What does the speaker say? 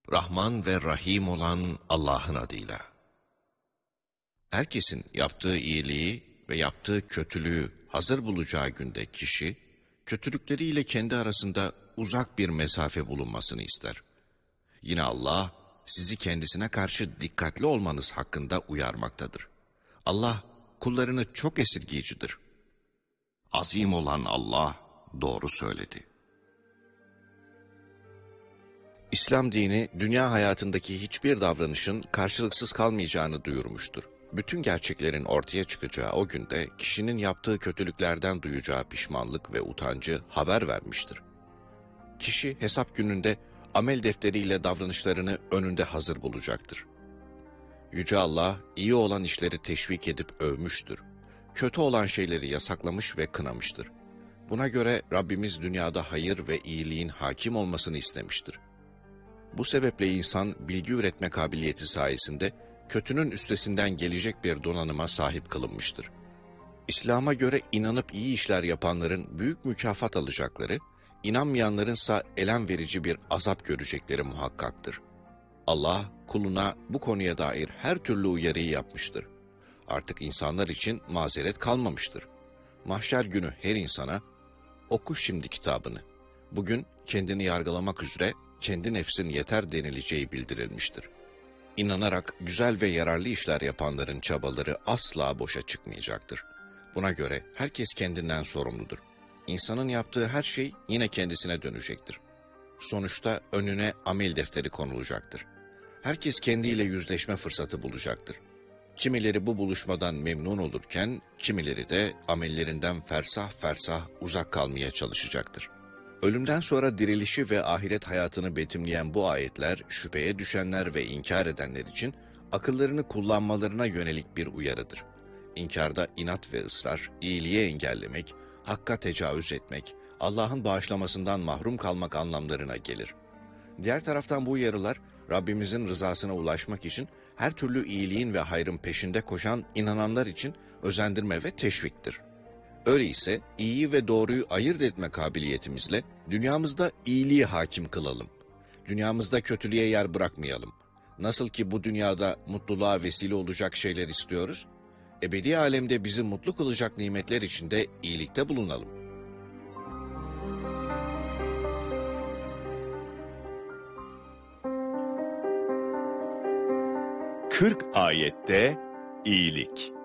Rahman ve Rahim olan Allah'ın adıyla. Herkesin yaptığı iyiliği ve yaptığı kötülüğü hazır bulacağı günde kişi, kötülükleriyle kendi arasında uzak bir mesafe bulunmasını ister. Yine Allah, sizi kendisine karşı dikkatli olmanız hakkında uyarmaktadır. Allah, kullarını çok esirgeyicidir. Azim olan Allah, doğru söyledi. İslam dini, dünya hayatındaki hiçbir davranışın karşılıksız kalmayacağını duyurmuştur. Bütün gerçeklerin ortaya çıkacağı o günde kişinin yaptığı kötülüklerden duyacağı pişmanlık ve utancı haber vermiştir. Kişi hesap gününde amel defteriyle davranışlarını önünde hazır bulacaktır. Yüce Allah iyi olan işleri teşvik edip övmüştür. Kötü olan şeyleri yasaklamış ve kınamıştır. Buna göre Rabbimiz dünyada hayır ve iyiliğin hakim olmasını istemiştir. Bu sebeple insan bilgi üretme kabiliyeti sayesinde kötünün üstesinden gelecek bir donanıma sahip kılınmıştır. İslam'a göre inanıp iyi işler yapanların büyük mükafat alacakları, inanmayanlarınsa elem verici bir azap görecekleri muhakkaktır. Allah kuluna bu konuya dair her türlü uyarıyı yapmıştır. Artık insanlar için mazeret kalmamıştır. Mahşer günü her insana, oku şimdi kitabını. Bugün kendini yargılamak üzere kendi nefsin yeter denileceği bildirilmiştir. İnanarak güzel ve yararlı işler yapanların çabaları asla boşa çıkmayacaktır. Buna göre herkes kendinden sorumludur. İnsanın yaptığı her şey yine kendisine dönecektir. Sonuçta önüne amel defteri konulacaktır. Herkes kendiyle yüzleşme fırsatı bulacaktır. Kimileri bu buluşmadan memnun olurken, kimileri de amellerinden fersah fersah uzak kalmaya çalışacaktır. Ölümden sonra dirilişi ve ahiret hayatını betimleyen bu ayetler, şüpheye düşenler ve inkar edenler için akıllarını kullanmalarına yönelik bir uyarıdır. İnkarda inat ve ısrar, iyiliği engellemek, hakka tecavüz etmek, Allah'ın bağışlamasından mahrum kalmak anlamlarına gelir. Diğer taraftan bu uyarılar, Rabbimizin rızasına ulaşmak için her türlü iyiliğin ve hayrın peşinde koşan inananlar için özendirme ve teşviktir. Öyleyse iyi ve doğruyu ayırt etme kabiliyetimizle dünyamızda iyiliği hakim kılalım. Dünyamızda kötülüğe yer bırakmayalım. Nasıl ki bu dünyada mutluluğa vesile olacak şeyler istiyoruz, ebedi alemde bizi mutlu kılacak nimetler içinde iyilikte bulunalım. 40 ayette iyilik.